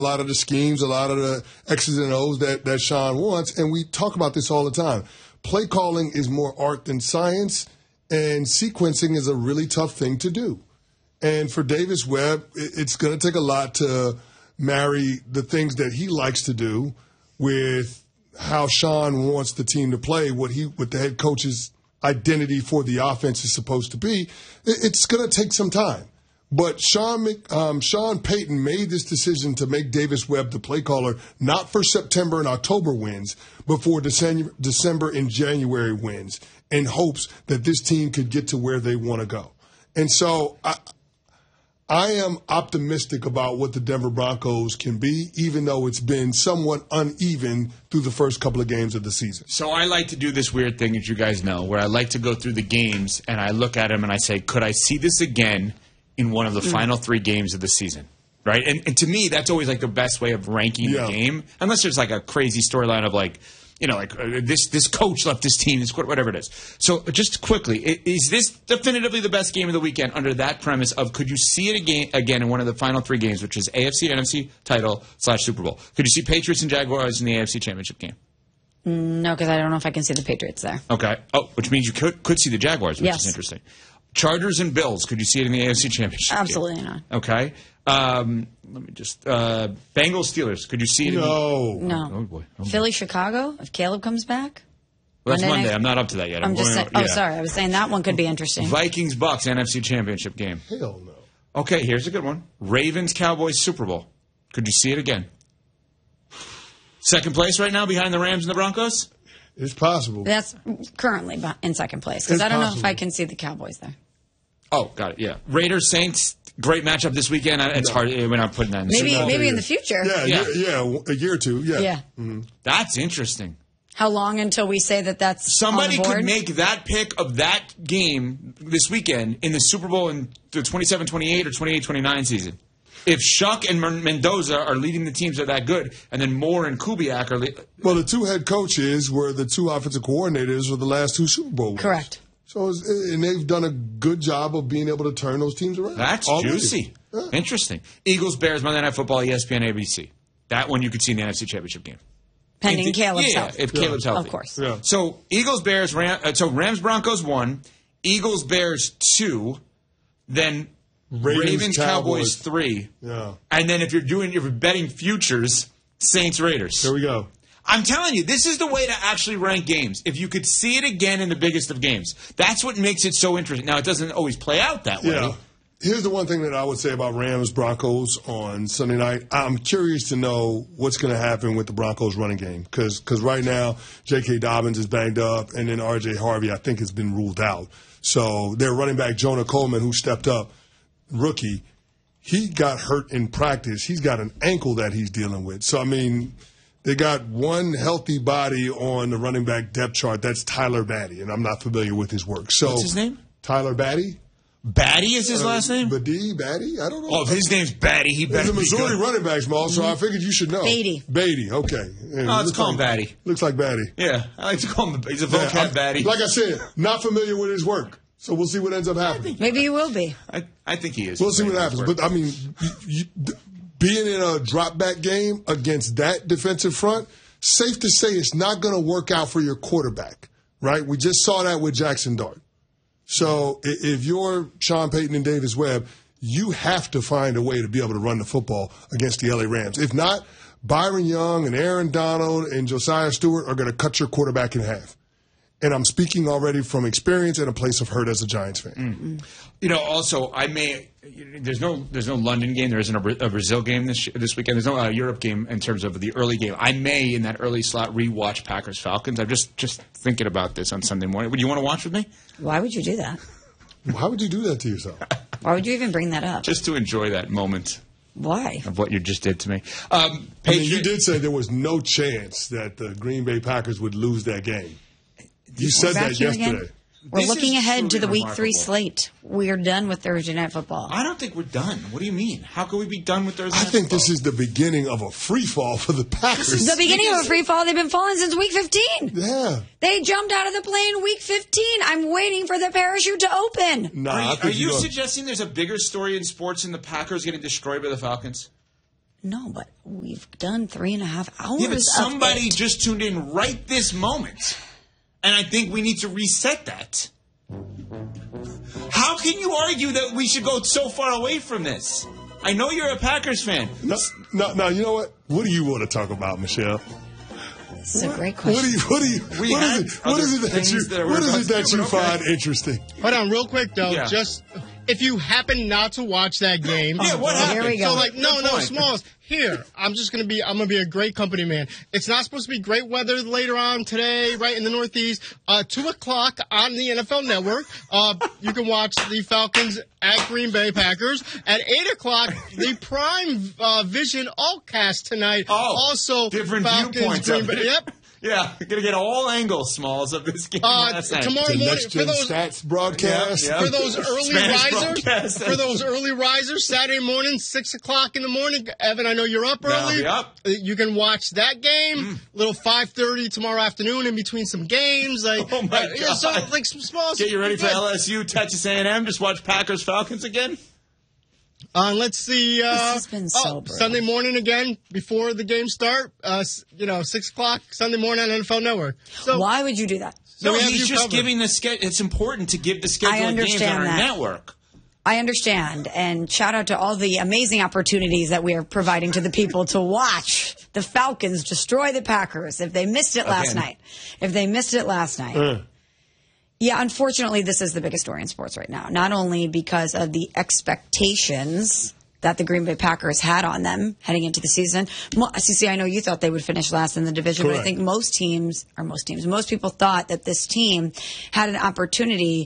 a lot of the schemes, a lot of the X's and O's that Sean wants. And we talk about this all the time. Play calling is more art than science, and sequencing is a really tough thing to do. And for Davis Webb, it's going to take a lot to marry the things that he likes to do with how Sean wants the team to play, what the head coach's identity for the offense is supposed to be. It's going to take some time. But Sean Payton made this decision to make Davis Webb the play caller, not for September and October wins, but for December and January wins, in hopes that this team could get to where they want to go. And so I am optimistic about what the Denver Broncos can be, even though it's been somewhat uneven through the first couple of games of the season. So I like to do this weird thing, as you guys know, where I like to go through the games and I look at them and I say, could I see this again in one of the final 3 games of the season? Right? And to me, that's always like the best way of ranking the game, unless there's like a crazy storyline of like, this coach left this team, whatever it is. So just quickly, is this definitively the best game of the weekend under that premise of could you see it again in one of the final 3 games, which is AFC and NFC title / Super Bowl? Could you see Patriots and Jaguars in the AFC Championship game? No, because I don't know if I can see the Patriots there. Okay. Oh, which means you could see the Jaguars, which is interesting. Chargers and Bills, could you see it in the AFC Championship Absolutely game? not. Okay. Let me just Bengals Steelers. Could you see it? No. No. Oh boy. Philly Chicago, if Caleb comes back? Well, that's Monday. I'm not up to that yet. I'm just saying. Oh, sorry. I was saying that one could be interesting. Vikings Bucks NFC Championship game. Hell no. Okay, here's a good one. Ravens Cowboys Super Bowl. Could you see it again? Second place right now behind the Rams and the Broncos? It's possible. That's currently in second place because I don't know if I can see the Cowboys there. Oh, got it. Yeah, Raiders Saints, great matchup this weekend. It's hard. We're not putting that in. Maybe in the future. Yeah, a year or two. Yeah. Mm-hmm. That's interesting. How long until we say that's somebody on the board? could make that pick of that game this weekend in the Super Bowl in the 27-28 or 28-29 season? If Shuck and Mendoza are leading the teams that are that good, and then Moore and Kubiak are well, the 2 head coaches were the 2 offensive coordinators for the last 2 Super Bowl wins. Correct. So, and they've done a good job of being able to turn those teams around. That's juicy. Yeah. Interesting. Eagles, Bears, Monday Night Football, ESPN, ABC. That one you could see in the NFC Championship game. Pending Caleb's health. If Caleb's healthy. Of course. Yeah. So, Eagles, Bears, Rams, Broncos 1, Eagles, Bears 2, then Ravens Cowboys 3. Yeah. And then if you're betting futures, Saints, Raiders. There we go. I'm telling you, this is the way to actually rank games. If you could see it again in the biggest of games, that's what makes it so interesting. Now, it doesn't always play out that way. Yeah. Here's the one thing that I would say about Rams-Broncos on Sunday night. I'm curious to know what's going to happen with the Broncos running game because right now J.K. Dobbins is banged up, and then R.J. Harvey, I think, has been ruled out. So their running back, Jonah Coleman, who stepped up, rookie, he got hurt in practice. He's got an ankle that he's dealing with. So, I mean, they got one healthy body on the running back depth chart. That's Tyler Batty, and I'm not familiar with his work. So, what's his name? Tyler Batty. Batty is his last name? Batty? I don't know. Oh, if his name's Batty, he better be good. He's a Missouri running back, Small, so I figured you should know. Beatty, okay. Yeah, let's call him Batty. Looks like Batty. Yeah, I like to call him. He's a vocab Batty. Like I said, not familiar with his work. So we'll see what ends up happening. Maybe he will be. I think he is. We'll see what happens. But, I mean, being in a drop-back game against that defensive front, safe to say it's not going to work out for your quarterback, right? We just saw that with Jackson Dart. So if you're Sean Payton and Davis Webb, you have to find a way to be able to run the football against the LA Rams. If not, Byron Young and Aaron Donald and Josiah Stewart are going to cut your quarterback in half. And I'm speaking already from experience and a place of hurt as a Giants fan. Mm-hmm. You know, also, there's no London game. There isn't a Brazil game this weekend. There's no Europe game in terms of the early game. I may, in that early slot, rewatch Packers-Falcons. I'm just thinking about this on Sunday morning. Would you want to watch with me? Why would you do that? Why would you do that to yourself? Why would you even bring that up? Just to enjoy that moment. Why? Of what you just did to me. You did say there was no chance that the Green Bay Packers would lose that game. You said that yesterday. We're looking ahead to the Week 3 slate. We are done with Thursday Night Football. I don't think we're done. What do you mean? How can we be done with Thursday Night Football? I think this is the beginning of a free fall for the Packers. This is the beginning of a free fall. They've been falling since Week 15. Yeah. They jumped out of the plane Week 15. I'm waiting for the parachute to open. Are you suggesting there's a bigger story in sports than the Packers getting destroyed by the Falcons? No, but we've done 3.5 hours. Yeah, but somebody of it. just tuned in right this moment. And I think we need to reset that. How can you argue that we should go so far away from this? I know you're a Packers fan. No, you know what? What do you want to talk about, Michelle? It's a great question. What is it that you find interesting? Hold on, real quick though. Yeah. Just if you happen not to watch that game, Yeah, what happened? Here we go. So like, no, point. Smalls. Here, I'm gonna be a great company man. It's not supposed to be great weather later on today, right in the Northeast. 2:00 on the NFL Network. You can watch the Falcons at Green Bay Packers. At 8:00, the Prime Vision Allcast tonight. Also, different Falcons, viewpoints Green of Bay. it. Yep. Yeah, you're going to get all angles, Smalls, of this game last night. Tomorrow The morning Next Gen for those. Stats broadcast. Yeah. For those early Spanish risers, broadcast. Saturday morning, 6:00 in the morning. Evan, I know you're up I'll early. be up. You can watch that game. Little 5:30 tomorrow afternoon in between some games. Like, Oh, my God. So like some small. Get you ready for good. LSU, Texas A&M. Just watch Packers Falcons again. Let's see. This has been so brutal. Sunday morning again before the game start. 6:00 Sunday morning on NFL Network. So Why would you do that? No, we have he's you just covered. giving the schedule. It's important to give the schedule of games on understand our that. network. I understand, and shout out to all the amazing opportunities that we are providing to the people to watch the Falcons destroy the Packers if they missed it last Again. night. If they missed it last night. Yeah, unfortunately, this is the biggest story in sports right now. Not only because of the expectations that the Green Bay Packers had on them heading into the season. CC, I know you thought they would finish last in the division, but I Correct. think most people thought that this team had an opportunity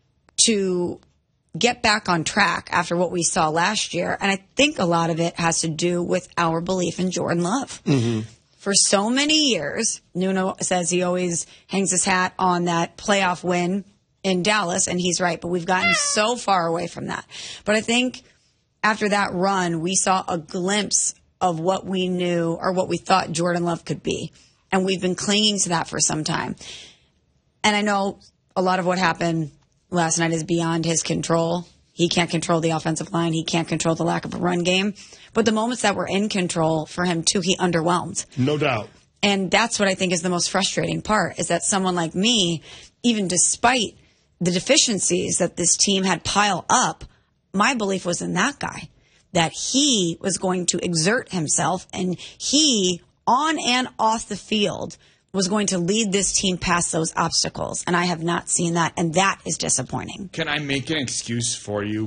to get back on track after what we saw last year. And I think a lot of it has to do with our belief in Jordan Love. For so many years, Nuno says he always hangs his hat on that playoff win in Dallas, and he's right, but we've gotten so far away from that. But I think after that run, we saw a glimpse of what we knew or what we thought Jordan Love could be. And we've been clinging to that for some time. And I know a lot of what happened last night is beyond his control. He can't control the offensive line. He can't control the lack of a run game. But the moments that were in control for him, too, he underwhelmed. No doubt. And that's what I think is the most frustrating part, is that someone like me, even despite the deficiencies that this team had piled up, my belief was in that guy, that he was going to exert himself, and he, on and off the field, was going to lead this team past those obstacles. And I have not seen that, and that is disappointing. Can I make an excuse for you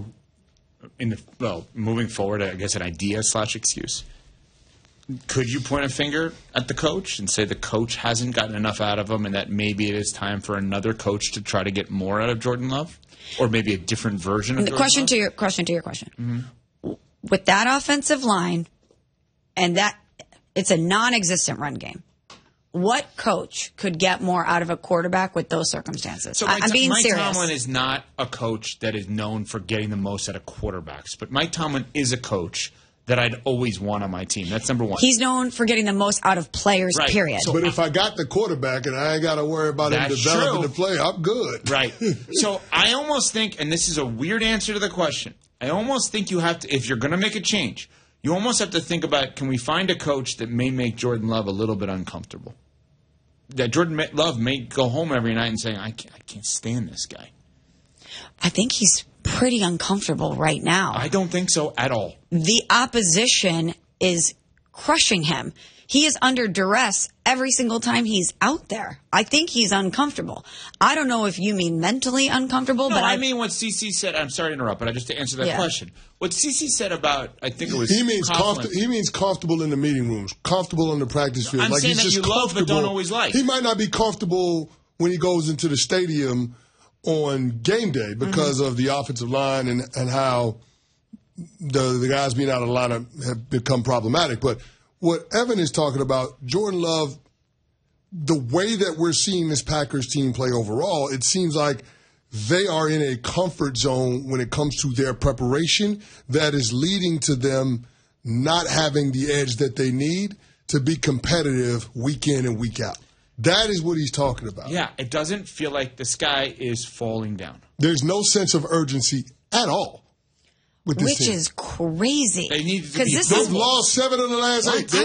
moving forward, I guess an idea/excuse? Could you point a finger at the coach and say the coach hasn't gotten enough out of him and that maybe it is time for another coach to try to get more out of Jordan Love? Or maybe a different version of The Jordan question Love? to your question. With that offensive line, and that it's a non-existent run game, what coach could get more out of a quarterback with those circumstances? So I'm being Mike serious. Tomlin is not a coach that is known for getting the most out of quarterbacks, but Mike Tomlin is a coach that I'd always want on my team. That's number one. He's known for getting the most out of players, Right. period. So But if I got the quarterback and I ain't got to worry about him That's developing true. the play, I'm good. Right. So I almost think, and this is a weird answer to the question, I almost think you have to, if you're going to make a change, you almost have to think about, can we find a coach that may make Jordan Love a little bit uncomfortable? That Jordan Love may go home every night and say, I can't stand this guy. I think he's pretty uncomfortable right now. I don't think so at all. The opposition is crushing him. He is under duress every single time he's out there. I think he's uncomfortable. I don't know if you mean mentally uncomfortable, No, but I mean what CC said. I'm sorry to interrupt, but just to answer that Yeah. question. What CC said about, I think it was He means Coughlin. he means comfortable in the meeting rooms, comfortable in the practice field. I'm like saying he's that just you love but don't comfortable. always like. He might not be comfortable when he goes into the stadium on game day because of the offensive line and how the guys being out of the lineup have become problematic. But what Evan is talking about, Jordan Love, the way that we're seeing this Packers team play overall, it seems like they are in a comfort zone when it comes to their preparation that is leading to them not having the edge that they need to be competitive week in and week out. That is what he's talking about. Yeah, it doesn't feel like the sky is falling down. There's no sense of urgency at all. with this which team. is crazy. They need to because be this They've is lost 7 of the last 8.